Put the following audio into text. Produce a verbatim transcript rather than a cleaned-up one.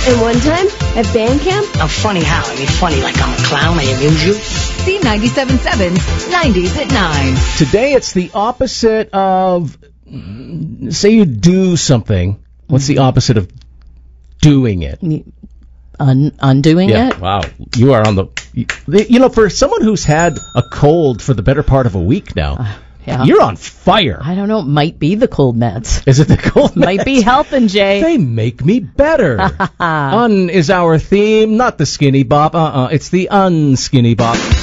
And one time, at band camp... I'm funny how? I mean, funny like I'm a clown, I amuse you? C ninety-seven point seven's nineties at nine. Today it's the opposite of... Say you do something. What's the opposite of doing it? Un- undoing yeah, it? Wow. You are on the... You know, for someone who's had a cold for the better part of a week now... Uh. Yeah. You're on fire. I don't know. It might be the cold meds. Is it the cold meds? Might be helping, Jay. They make me better. Un is our theme, not the skinny bop. Uh-uh. It's the unskinny bop.